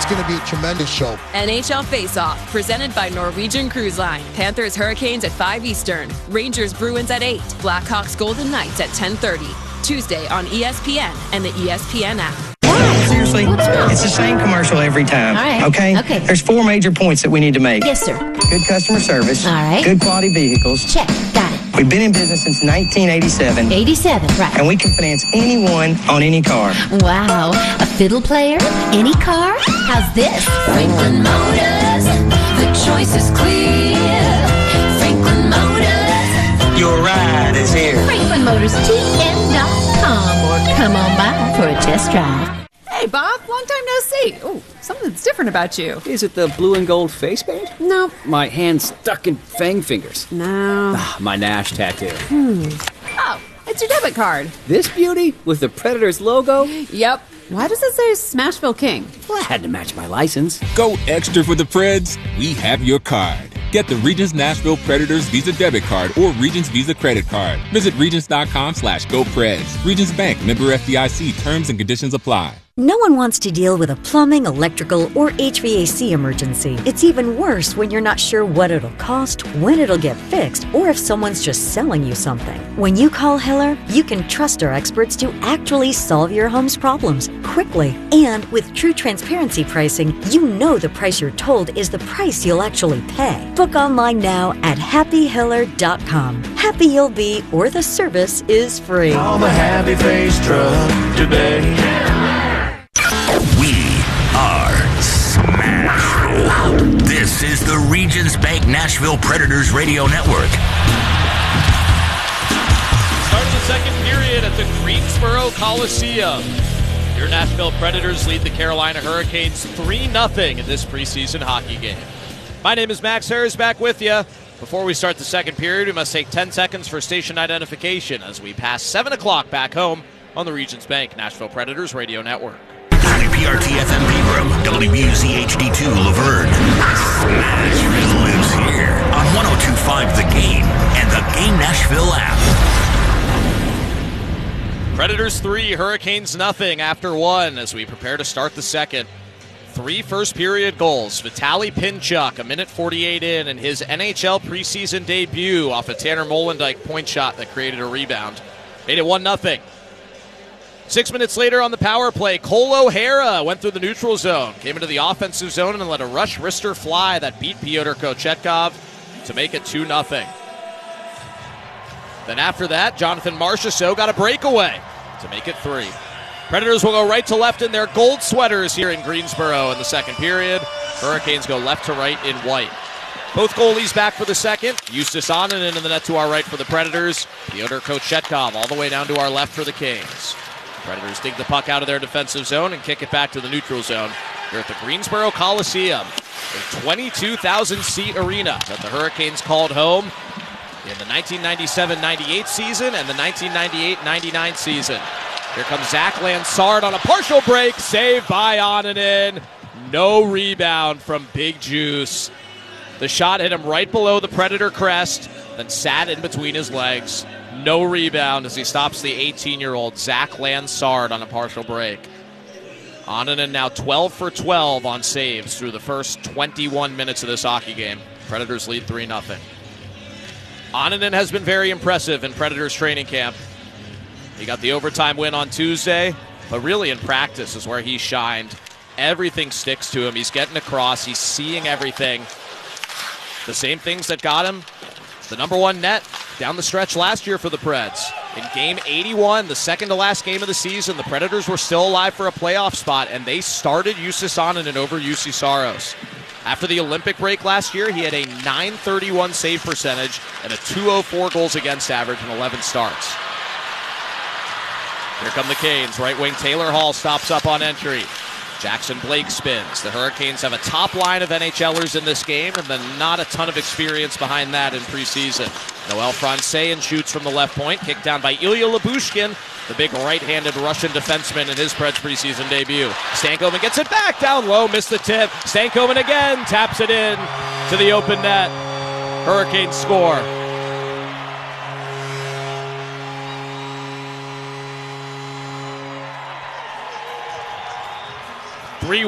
going to be a tremendous show. NHL Face-Off, presented by Norwegian Cruise Line. Panthers Hurricanes at 5 Eastern. Rangers Bruins at 8. Blackhawks Golden Knights at 10:30. Tuesday on ESPN and the ESPN app. Seriously, it's the same commercial every time. All right. Okay? There's 4 major points that we need to make. Yes, sir. Good customer service. All right. Good quality vehicles. Check. Got it. We've been in business since 1987. 87, right. And we can finance anyone on any car. Wow. A fiddle player? Any car? How's this? Franklin Motors. The choice is clear. Franklin Motors. Your ride is here. FranklinMotorsTN.com, or come on by for a test drive. Hey, Bob, long time no see. Oh, something's different about you. Is it the blue and gold face paint? No. My hand stuck in fang fingers. No. My Nash tattoo. Oh, it's your debit card. This beauty with the Predators logo? Yep. Why does it say Smashville King? Well, I had to match my license. Go extra for the Preds. We have your card. Get the Regions Nashville Predators Visa Debit Card or Regions Visa Credit Card. Visit Regions.com/GoPreds. Regions Bank, member FDIC. Terms and conditions apply. No one wants to deal with a plumbing, electrical, or HVAC emergency. It's even worse when you're not sure what it'll cost, when it'll get fixed, or if someone's just selling you something. When you call Hiller, you can trust our experts to actually solve your home's problems quickly. And with true transparency pricing, you know the price you're told is the price you'll actually pay. Book online now at happyhiller.com. Happy you'll be, or the service is free. Call the Happy Face Truck today. We are Smashville. This is the Regions Bank Nashville Predators Radio Network. Starting the second period at the Greensboro Coliseum. Your Nashville Predators lead the Carolina Hurricanes 3-0 in this preseason hockey game. My name is Max Harris, back with you. Before we start the second period, we must take 10 seconds for station identification as we pass 7 o'clock back home on the Regions Bank Nashville Predators Radio Network. WPRT FM Pegram, WUZHD2 Laverne. Smashville lives here on 102.5 The Game and the Game Nashville app. Predators 3, Hurricanes nothing after 1 as we prepare to start the second. 3 first-period goals. Vitaly Pinchuk, a minute 48 in his NHL preseason debut off a Tanner Molendyk point shot that created a rebound. Made it 1-0. 6 minutes later on the power play, Cole O'Hara went through the neutral zone, came into the offensive zone and let a rush wrister fly that beat Pyotr Kochetkov to make it 2-0. Then after that, Jonathan Marchessault got a breakaway to make it 3. Predators will go right to left in their gold sweaters here in Greensboro in the second period. Hurricanes go left to right in white. Both goalies back for the second. Justus Annunen in the net to our right for the Predators. Pyotr Kochetkov all the way down to our left for the Canes. Predators dig the puck out of their defensive zone and kick it back to the neutral zone. Here at the Greensboro Coliseum, a 22,000-seat arena that the Hurricanes called home in the 1997-98 season and the 1998-99 season. Here comes Zach Lansard on a partial break, saved by Annunen. No rebound from Big Juice. The shot hit him right below the Predator crest, then sat in between his legs. No rebound as he stops the 18-year-old Zach Lansard on a partial break. Annunen now 12 for 12 on saves through the first 21 minutes of this hockey game. Predators lead 3-0. Annunen has been very impressive in Predators training camp. He got the overtime win on Tuesday, but really in practice is where he shined. Everything sticks to him. He's getting across. He's seeing everything. The same things that got him the number one net down the stretch last year for the Preds. In game 81, the second to last game of the season, the Predators were still alive for a playoff spot, and they started Justus Annunen over Juuse Saros. After the Olympic break last year, he had a .931 save percentage and a .204 goals against average in 11 starts. Here come the Canes. Right wing Taylor Hall stops up on entry. Jackson Blake spins. The Hurricanes have a top line of NHLers in this game, and then not a ton of experience behind that in preseason. Noel Francein shoots from the left point, kicked down by Ilya Lyubushkin, the big right-handed Russian defenseman in his Preds preseason debut. Stankoven gets it back down low, missed the tip. Stankoven again taps it in to the open net. Hurricanes score.